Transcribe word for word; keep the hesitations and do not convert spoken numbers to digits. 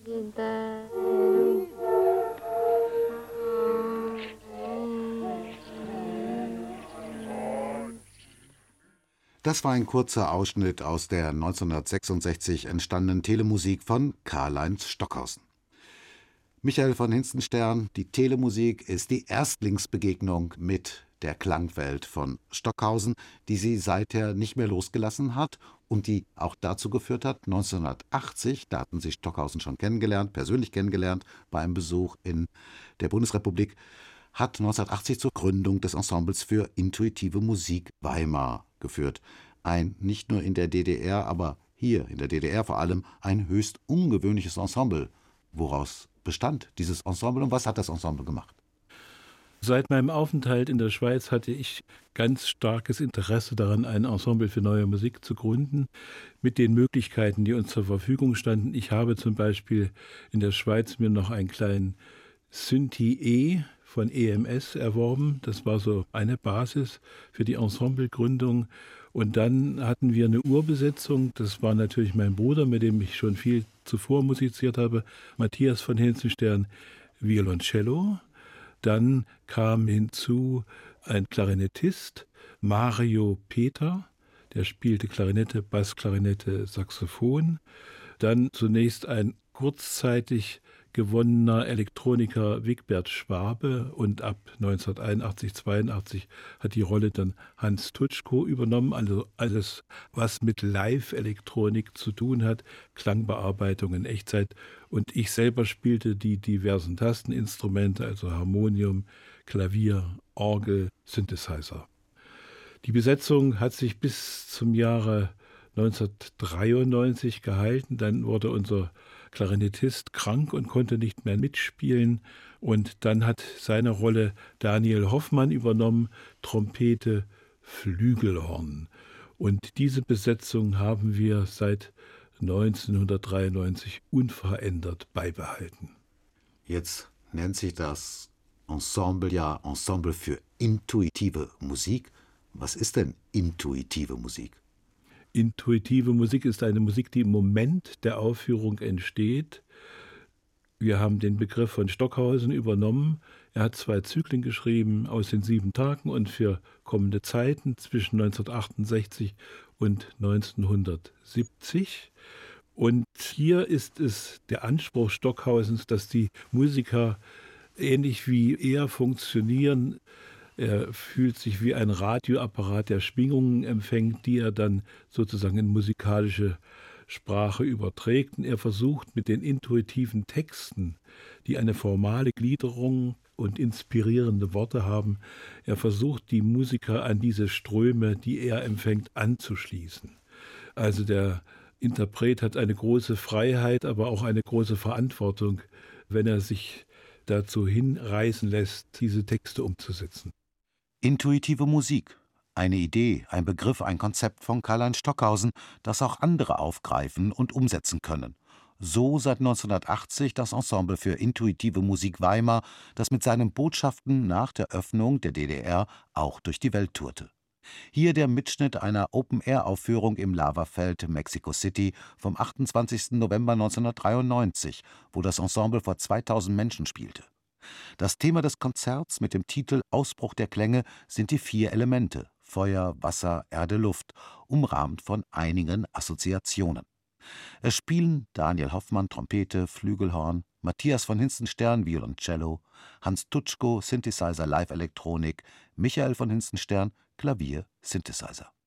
Das war ein kurzer Ausschnitt aus der neunzehnhundertsechsundsechzig entstandenen Telemusik von Karl-Heinz Stockhausen. Michael von Hinstenstern, die Telemusik ist die Erstlingsbegegnung mit der Klangwelt von Stockhausen, die sie seither nicht mehr losgelassen hat und die auch dazu geführt hat, neunzehnhundertachtzig, da hatten sie Stockhausen schon kennengelernt, persönlich kennengelernt, bei einem Besuch in der Bundesrepublik, hat neunzehnhundertachtzig zur Gründung des Ensembles für intuitive Musik Weimar geführt. Ein nicht nur in der D D R, aber hier in der D D R vor allem ein höchst ungewöhnliches Ensemble. Woraus bestand dieses Ensemble und was hat das Ensemble gemacht? Seit meinem Aufenthalt in der Schweiz hatte ich ganz starkes Interesse daran, ein Ensemble für neue Musik zu gründen, mit den Möglichkeiten, die uns zur Verfügung standen. Ich habe zum Beispiel in der Schweiz mir noch einen kleinen Synthi E von E M S erworben. Das war so eine Basis für die Ensemblegründung. Und dann hatten wir eine Urbesetzung. Das war natürlich mein Bruder, mit dem ich schon viel zuvor musiziert habe, Matthias von Hinstenstern, Violoncello. Dann kam hinzu ein Klarinettist, Mario Peter, der spielte Klarinette, Bassklarinette, Saxophon. Dann zunächst ein kurzzeitig gewonnener Elektroniker Wigbert Schwabe und ab neunzehnhunderteinundachtzig, zweiundachtzig hat die Rolle dann Hans Tutschko übernommen. Also alles, was mit Live-Elektronik zu tun hat, Klangbearbeitung in Echtzeit. Und ich selber spielte die diversen Tasteninstrumente, also Harmonium, Klavier, Orgel, Synthesizer. Die Besetzung hat sich bis zum Jahre neunzehnhundertdreiundneunzig gehalten. Dann wurde unser Klarinettist krank und konnte nicht mehr mitspielen. Und dann hat seine Rolle Daniel Hoffmann übernommen, Trompete, Flügelhorn. Und diese Besetzung haben wir seit neunzehnhundertdreiundneunzig unverändert beibehalten. Jetzt nennt sich das Ensemble ja Ensemble für intuitive Musik. Was ist denn intuitive Musik? Intuitive Musik ist eine Musik, die im Moment der Aufführung entsteht. Wir haben den Begriff von Stockhausen übernommen. Er hat zwei Zyklen geschrieben aus den sieben Tagen und für kommende Zeiten zwischen neunzehnhundertachtundsechzig und neunzehnhundertsiebzig. Und hier ist es der Anspruch Stockhausens, dass die Musiker ähnlich wie er funktionieren. Er fühlt sich wie ein Radioapparat, der Schwingungen empfängt, die er dann sozusagen in musikalische Sprache überträgt. Und er versucht mit den intuitiven Texten, die eine formale Gliederung und inspirierende Worte haben, er versucht, die Musiker an diese Ströme, die er empfängt, anzuschließen. Also der Interpret hat eine große Freiheit, aber auch eine große Verantwortung, wenn er sich dazu hinreißen lässt, diese Texte umzusetzen. Intuitive Musik. Eine Idee, ein Begriff, ein Konzept von Karl-Heinz Stockhausen, das auch andere aufgreifen und umsetzen können. So seit neunzehnhundertachtzig das Ensemble für intuitive Musik Weimar, das mit seinen Botschaften nach der Öffnung der D D R auch durch die Welt tourte. Hier der Mitschnitt einer Open-Air-Aufführung im Lavafeld, Mexico City vom achtundzwanzigsten November neunzehnhundertdreiundneunzig, wo das Ensemble vor zweitausend Menschen spielte. Das Thema des Konzerts mit dem Titel Ausbruch der Klänge sind die vier Elemente Feuer, Wasser, Erde, Luft, umrahmt von einigen Assoziationen. Es spielen Daniel Hoffmann Trompete, Flügelhorn, Matthias von Hinstenstern Violoncello, Hans Tutschko Synthesizer Live-Elektronik, Michael von Hinstenstern Klavier, Synthesizer.